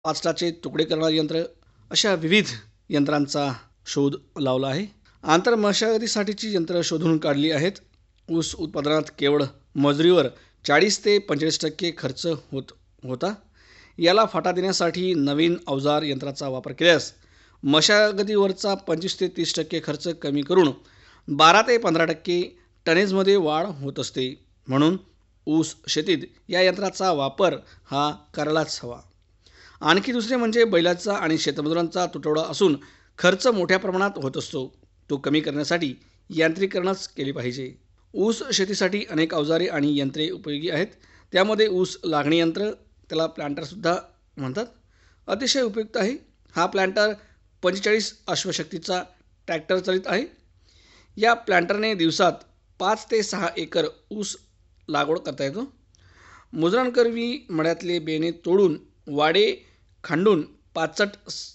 पाचटाचे तुकडे करणारे यंत्र अशा विविध यंत्रांचा शोध लावला आहे. आंतरमशागतीसाठीची यंत्र शोधून काढली आहेत. ऊस उत्पादनात केवळ मजुरीवर 40 ते 45% खर्च होता. याला फाटा देण्यासाठी नवीन अवजार यंत्राचा वापर केल्यास मशागतीवरचा 25 ते 30% खर्च कमी करून 12 ते 15% टनेजमध्ये वाढ होत असते. म्हणून ऊस शेतीत या यंत्राचा वापर हा करायलाच हवा. आणखी दुसरे म्हणजे बैलाचा आणि शेतमजुरांचा तुटवडा असून खर्च मोठ्या प्रमाणात होत असतो. तो कमी करण्यासाठी यांत्रिकरणच केले पाहिजे. ऊस शेतीसाठी अनेक अवजारे आणि यंत्रे उपयोगी आहेत. त्यामध्ये ऊस लागणी यंत्र, त्याला प्लांटरसुद्धा म्हणतात, अतिशय उपयुक्त आहे. हा प्लांटर 45 अश्वशक्तीचा ट्रॅक्टर चालित आहे. या प्लांटरने दिवसात 5 ते 6 एकर ऊस लागवड करता येतो. मजुरांकरवी मळ्यातले बेणे तोडून, वाडे खांडून, पाचट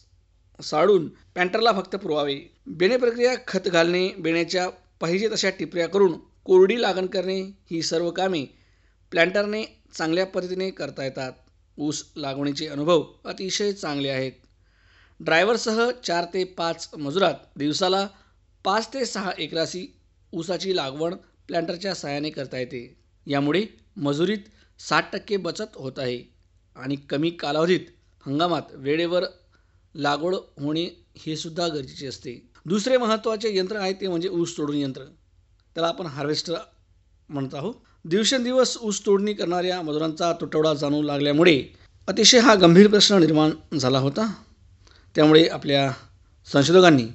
साडून प्लांटरला फक्त पुरवावे. बेणे प्रक्रिया, खत घालणे, बेण्याच्या पाहिजे तशा टिपऱ्या करून कोरडी लागण करणे ही सर्व कामे प्लांटरने चांगल्या पद्धतीने करता येतात. ऊस लागवणीचे अनुभव अतिशय चांगले आहेत. ड्रायव्हरसह 4 ते 5 मजुरात दिवसाला 5 ते 6 एकराची ऊसाची लागवड प्लांटरच्या साहाय्याने करता येते. यामुळे मजुरीत 60% बचत होत आहे आणि कमी कालावधीत हंगामात वेळेवर लागवड होणे हे सुद्धा गरजेचे असते. दुसरे महत्त्वाचे यंत्र आहे ते म्हणजे ऊस तोडणी यंत्र. त्याला आपण हार्वेस्टर म्हणत आहोत. दिवसेंदिवस ऊस तोडणी करणाऱ्या मजुरांचा तुटवडा जाणवू लागल्यामुळे अतिशय हा गंभीर प्रश्न निर्माण झाला होता. त्यामुळे आपल्या संशोधकांनी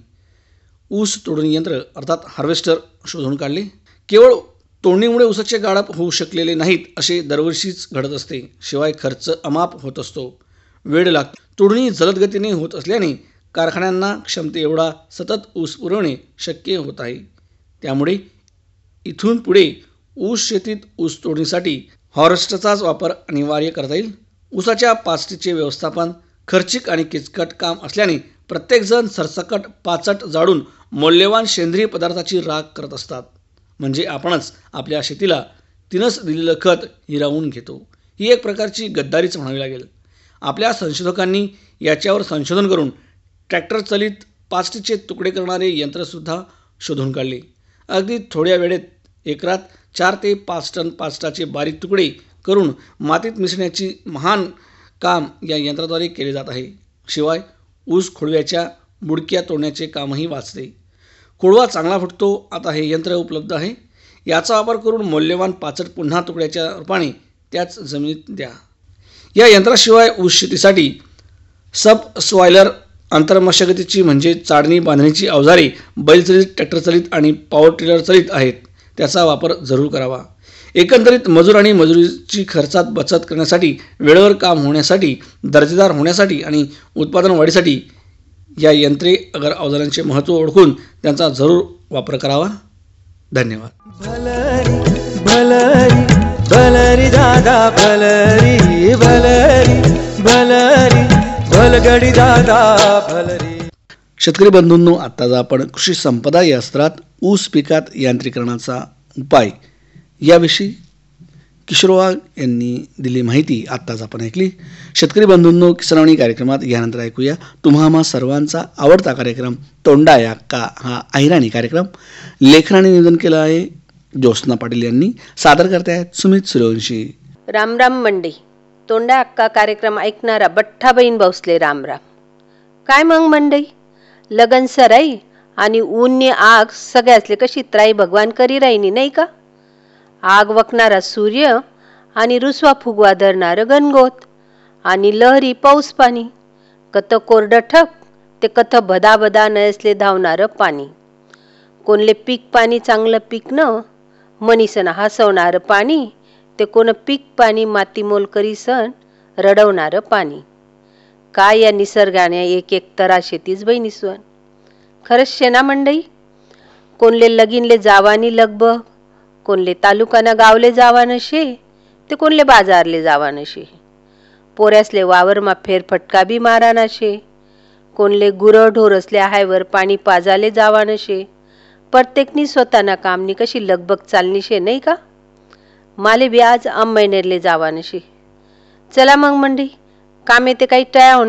ऊस तोडणी यंत्र अर्थात हार्वेस्टर शोधून काढले. केवळ तोडणीमुळे ऊसाचे गाळप होऊ शकलेले नाहीत असे दरवर्षीच घडत असते. शिवाय खर्च अमाप होत असतो, वेळ लागतो. तोडणी जलद गतीने होत असल्याने कारखान्यांना क्षमते एवढा सतत ऊस पुरवणे शक्य होत आहे. त्यामुळे इथून पुढे ऊस शेतीत ऊस तोडणीसाठी हार्वेस्टरचाच वापर अनिवार्य करता येईल. ऊसाच्या पाचटीचे व्यवस्थापन खर्चिक आणि किचकट काम असल्याने प्रत्येकजण सरसकट पाचट जाळून मौल्यवान सेंद्रिय पदार्थाची राख करत असतात. म्हणजे आपणच आपल्या शेतीला तिनंच दिलेलं खत हिरावून घेतो. ही एक प्रकारची गद्दारीच म्हणावी लागेल. आपल्या संशोधकांनी याच्यावर संशोधन करून ट्रॅक्टर चालित पाचटीचे तुकडे करणारे यंत्रसुद्धा शोधून काढले. अगदी थोड्या वेळेत एकरात 4 ते 5 टन पाचटाचे बारीक तुकडे करून मातीत मिसळण्याची महान काम या यंत्राद्वारे केले जात आहे. शिवाय ऊस खोडव्याच्या बुडक्या तोडण्याचे कामही वाचते. खोडवा चांगला फुटतो. आता हे यंत्र उपलब्ध आहे. याचा वापर करून मौल्यवान पाचट पुन्हा तुकड्याच्या रूपाने त्याच जमिनीत द्या. या यंत्राशिवाय ऊस शेतीसाठी सब सॉयलर, आंतरमशागतीची म्हणजे चाळणी बांधणीची अवजारे बैलचलित, ट्रॅक्टर चालित आणि पॉवर टिलर चालित आहेत. त्याचा वापर जरूर करावा. एकंदरीत मजूर आणि मजुरीची खर्चात बचत करण्यासाठी, वेळेवर काम होण्यासाठी, दर्जेदार होण्यासाठी आणि उत्पादन वाढीसाठी या यंत्रे अवजारांचे महत्त्व ओळखून त्यांचा जरूर वापर करावा. धन्यवाद. भलरी भलरी दादा भलरी भलरी भलरी भलगडी दादा भलरी. शेतकरी बंधूंनो, आत्ताच आपण कृषी संपदा या सत्रात ऊस पिकात यांत्रिकरणाचा उपाय याविषयी किशोर वाघ यांनी दिली माहिती आत्ताच आपण ऐकली. शेतकरी बंधूंनो, किसानवाणी कार्यक्रमात यानंतर ऐकूया तुम्हा सर्वांचा आवडता कार्यक्रम तोंडा या का हा अहिराणी कार्यक्रम. लेखनाने निवेदन केलं आहे ज्योत्स्ना पाटील यांनी. सादर करते आहेत सुमित सूर्यवंशी. राम राम मंडई. तोंडा अक्का कार्यक्रम ऐकणारा बठ्ठा बहीण भाऊसले राम राम. काय मग मंडई, लगन सराई आणि ऊननी आग सगळ्यासले कशी त्राई भगवान करी राहिनी नाही का. आग वकणारा सूर्य आणि रुसवा फुगवा धरणारं गणगोत आणि लहरी पाऊस पाणी, कथ कोरडं ठक ते कथ बदा बदा नयसले धावणारं पाणी. कोणले पीक पाणी चांगलं पीक न मनीसन हसवणारं पाणी, ते कोण पीक पाणी माती मोल करी सण रडवणारं पाणी. काय या निसर्गाने एक एक तरा शेतीच बहिणीस्वन. खरंच शेना मंडई. कोणले लगीनले जावानी लगबग, कोणले तालुकाना गावले जावान शे, ते कोणले बाजारले जावान शे. पोऱ्यासले वावरमा फेरफटका बी माराना शे. कोणले गुरं ढोरसले हायवर पाणी पाजाले जावान शे. प्रत्येकनी स्वतःना कामनी कशी लगबग चालनी शे नाही का. माले बी आज अंबैनेरले जावान शे. चला मग मंडई, कामे ते काही टया